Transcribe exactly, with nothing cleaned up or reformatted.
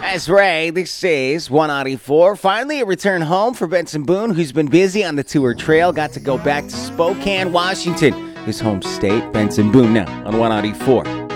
That's right. This is one ninety-four. Finally, a return home for Benson Boone, who's been busy on the tour trail. Got to go back to Spokane, Washington, his home state. Benson Boone now on one ninety-four.